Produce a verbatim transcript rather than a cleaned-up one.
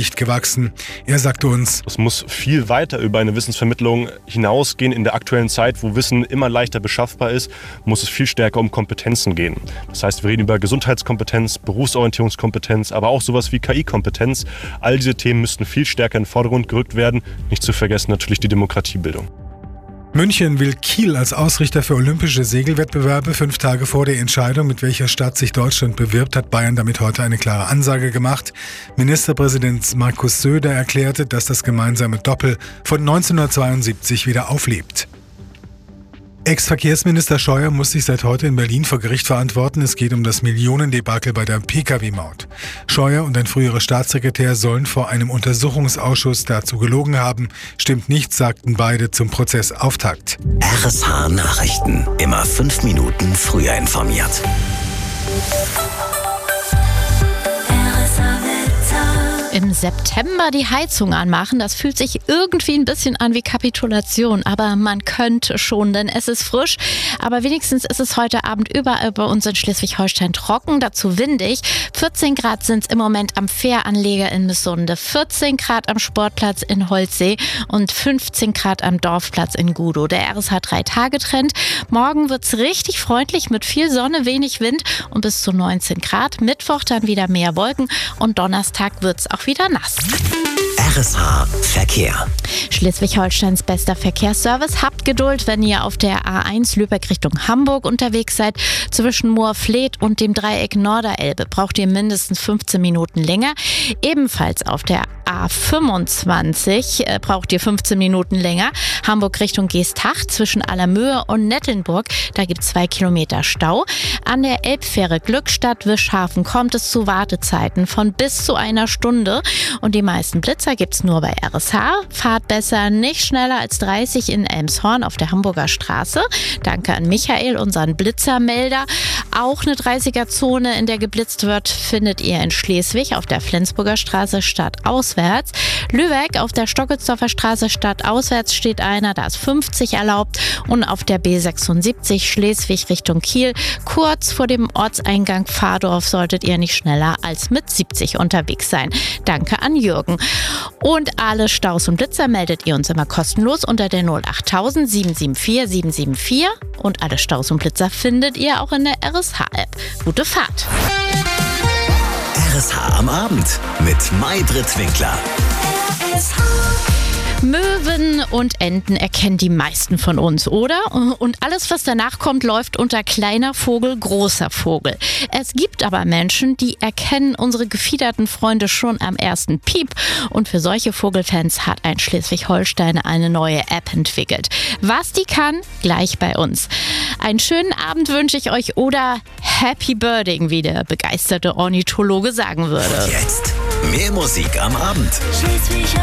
nicht gewachsen. Er sagte uns: Es muss viel weiter über eine Wissensvermittlung hinausgehen. In der aktuellen Zeit, wo Wissen immer leichter beschaffbar ist, muss es viel stärker um Kompetenzen gehen. Das heißt, wir reden über Gesundheitskompetenz, Berufsorientierungskompetenz, aber auch sowas wie K I-Kompetenz. All diese Themen müssten viel stärker in den Vordergrund gerückt werden. Nicht zu vergessen natürlich die Demokratiebildung. München will Kiel als Ausrichter für olympische Segelwettbewerbe. Fünf Tage vor der Entscheidung, mit welcher Stadt sich Deutschland bewirbt, hat Bayern damit heute eine klare Ansage gemacht. Ministerpräsident Markus Söder erklärte, dass das gemeinsame Doppel von neunzehnhundertzweiundsiebzig wieder auflebt. Ex-Verkehrsminister Scheuer muss sich seit heute in Berlin vor Gericht verantworten. Es geht um das Millionendebakel bei der Pkw Maut. Scheuer und ein früherer Staatssekretär sollen vor einem Untersuchungsausschuss dazu gelogen haben. Stimmt nicht, sagten beide zum Prozessauftakt. R S H Nachrichten. Immer fünf Minuten früher informiert. Im September die Heizung anmachen, das fühlt sich irgendwie ein bisschen an wie Kapitulation, aber man könnte schon, denn es ist frisch. Aber wenigstens ist es heute Abend überall bei uns in Schleswig-Holstein trocken, dazu windig. vierzehn Grad sind es im Moment am Fähranleger in Missunde, vierzehn Grad am Sportplatz in Holzsee und fünfzehn Grad am Dorfplatz in Gudow. Der R S H drei Tage Trend. Morgen wird es richtig freundlich mit viel Sonne, wenig Wind und bis zu neunzehn Grad. Mittwoch dann wieder mehr Wolken und Donnerstag wird es auch wieder nass. R S H Verkehr. Schleswig-Holsteins bester Verkehrsservice. Habt Geduld, wenn ihr auf der A eins Lübeck Richtung Hamburg unterwegs seid. Zwischen Moorfleet und dem Dreieck Norderelbe braucht ihr mindestens fünfzehn Minuten länger. Ebenfalls auf der A fünfundzwanzig äh, braucht ihr fünfzehn Minuten länger. Hamburg Richtung Geesthacht zwischen Allermöhe und Nettelnburg. Da gibt es zwei Kilometer Stau. An der Elbfähre Glückstadt-Wischhafen kommt es zu Wartezeiten von bis zu einer Stunde. Und die meisten Blitzer gibt es nur bei R S H. Fahrt besser nicht schneller als dreißig in Elmshorn auf der Hamburger Straße. Danke an Michael, unseren Blitzermelder. Auch eine dreißiger-Zone, in der geblitzt wird, findet ihr in Schleswig auf der Flensburger Straße stadtauswärts. Lübeck auf der Stockelsdorfer Straße stadtauswärts steht einer, da ist fünfzig erlaubt. Und auf der B sechsundsiebzig Schleswig Richtung Kiel, kurz vor dem Ortseingang Pfadorf, solltet ihr nicht schneller als mit siebzig unterwegs sein. Danke an Jürgen. Und alle Staus und Blitzer meldet ihr uns immer kostenlos unter der null achttausend sieben sieben vier sieben sieben vier. Und alle Staus und Blitzer findet ihr auch in der R S H-App. Gute Fahrt! R S H am Abend mit Maybrit Winkler. Möwen und Enten erkennen die meisten von uns, oder? Und alles, was danach kommt, läuft unter kleiner Vogel, großer Vogel. Es gibt aber Menschen, die erkennen unsere gefiederten Freunde schon am ersten Piep. Und für solche Vogelfans hat ein Schleswig-Holstein eine neue App entwickelt. Was die kann, gleich bei uns. Einen schönen Abend wünsche ich euch oder Happy Birding, wie der begeisterte Ornithologe sagen würde. Jetzt mehr Musik am Abend.